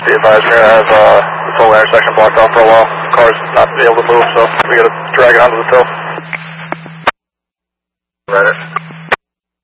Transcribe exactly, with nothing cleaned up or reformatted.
Be advised, we're going to have uh, the toll intersection blocked off for a while. Cars not be able to move, so we got to drag it onto the tow.